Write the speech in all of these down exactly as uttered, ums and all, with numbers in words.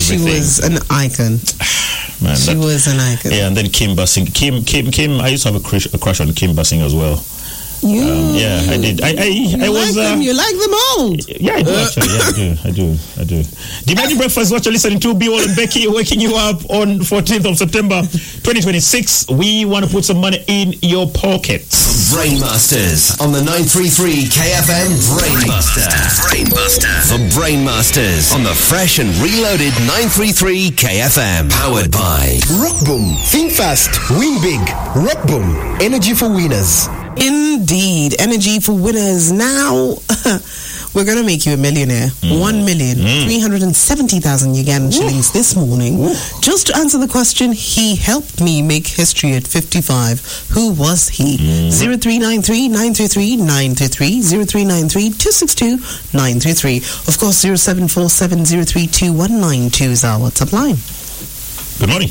everything. She was an icon. Man, she that, was an icon. Yeah, and then Kim Basinger. Kim, Kim, Kim. I used to have a crush, a crush on Kim Basinger as well. You, um, yeah, I did. I, I, you I like was. them. Uh, you like them all. Yeah, I do actually. Yeah, I do. I do. I do. The Magic Breakfast, what you're listening to, Bewall and Becky, waking you up on fourteenth of September, twenty twenty-six. We want to put some money in your pockets. The Brainmasters on the nine three three K F M Brainbuster. Brainbuster. The Brainmasters on the fresh and reloaded nine three three K F M. Powered by Rockboom. Think fast. Win big. Rockboom. Energy for winners. Indeed, energy for winners. Now, we're going to make you a millionaire. Mm. One million, mm. three hundred seventy thousand Ugandan shillings this morning. Ooh. Just to answer the question, he helped me make history at fifty-five. Who was he? Mm. zero three nine three nine three three nine three three, zero three nine three two six two nine three three. Of course, zero seven four seven zero three two one nine two is our WhatsApp line. Good morning.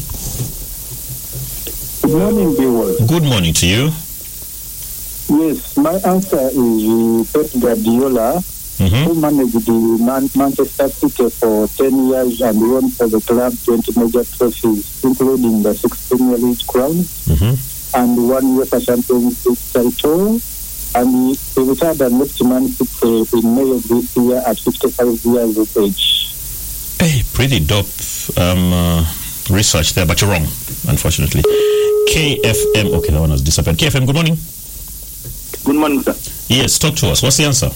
Good morning, Bewall. Good morning to you. Yes, my answer is Pep Guardiola, mm-hmm. who managed the Man- Manchester City for ten years and won for the club twenty major trophies, including the six Premier League crowns mm-hmm. and one UEFA Champions League title. And he, he retired and left Man City in May of this year at fifty-five years of age. Hey, pretty dope um, uh, research there, but you're wrong, unfortunately. K F M, okay, that one has disappeared. K F M, good morning. Good morning, sir. Yes, talk to us. What's the answer?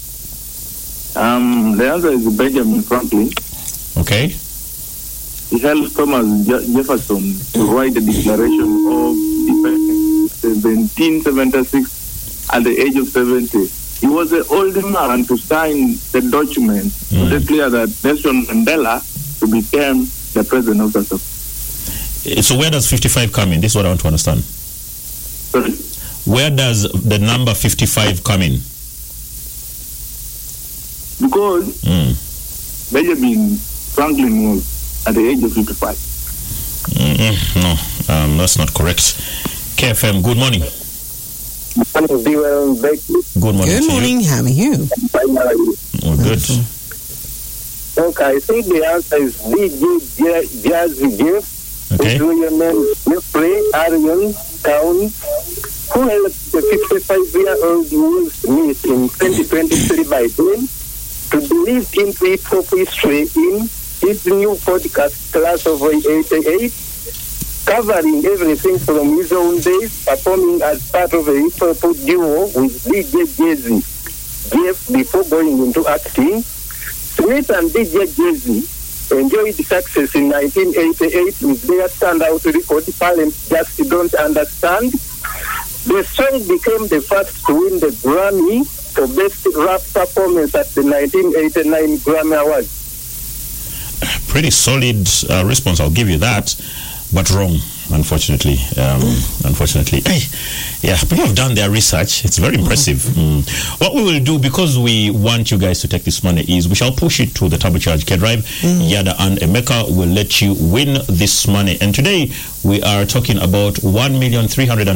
Um, the answer is Benjamin Franklin. Okay. He helped Thomas Je- Jefferson to write the Declaration of Independence seventeen seventy-six at the age of seventy. He was the only man to sign the document mm. to declare that Nelson Mandela to become the president of South Africa. So where does fifty-five come in? This is what I want to understand. Sorry? Where does the number fifty-five come in? Because mm. Benjamin Franklin was at the age of fifty-five. Mm-hmm. No, um, that's not correct. K F M, good morning. Good morning, Bewall and Becky. Good morning. Good morning. How are you? Oh, good. Okay, I think the answer is D J Jazzy Jeff, okay. William Jeffrey Arion Town, who helped the fifty-five-year-old Will Smith in twenty twenty-three by then to delve into hip-hop history in his new podcast, Class of eighty-eight, covering everything from his own days, performing as part of a hip-hop duo with D J Jazzy Jeff before going into acting. Smith and D J Jazzy enjoyed success in nineteen eighty-eight with their standout record, Parents Just Don't Understand. The song became the first to win the Grammy for Best Rap Performance at the nineteen eighty-nine Grammy Awards. Pretty solid uh, response, I'll give you that, but wrong, unfortunately. Um, unfortunately. Hey, yeah, people have done their research. It's very impressive. Mm. What we will do, because we want you guys to take this money, is we shall push it to the turbocharged K Drive. Mm. Yada and Emeka will let you win this money. And today we are talking about one million three hundred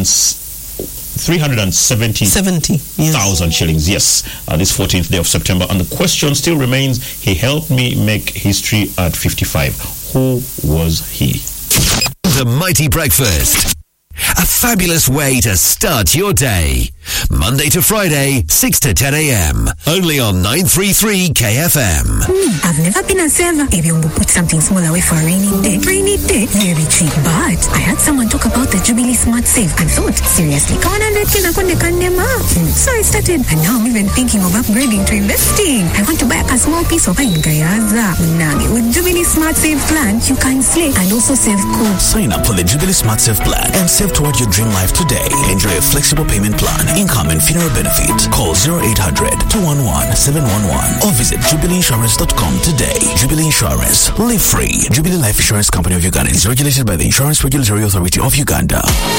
seventy thousand yes. shillings. Yes, uh, this fourteenth day of September. And the question still remains: he helped me make history at fifty-five. Who was he? The Mighty Breakfast. A fabulous way to start your day. Monday to Friday, six to ten a.m. Only on nine three three K F M. Hmm, I've never been a saver. Maybe we'll put something small away for a rainy day. Rainy day, very cheap. But I heard someone talk about the Jubilee Smart Save and thought, seriously, one hundred K nakonde kandema. So I started, and now I'm even thinking of upgrading to investing. I want to buy a small piece of Gayaza. Nagi. With Jubilee Smart Save plan, you can slay and also save cool. Sign up for the Jubilee Smart Save plan and save toward your dream life today. Enjoy a flexible payment plan, income and funeral benefits. Call zero eight hundred two one one seven one one or visit jubilee insurance dot com today. Jubilee Insurance. Live free. Jubilee Life Insurance Company of Uganda is regulated by the Insurance Regulatory Authority of Uganda.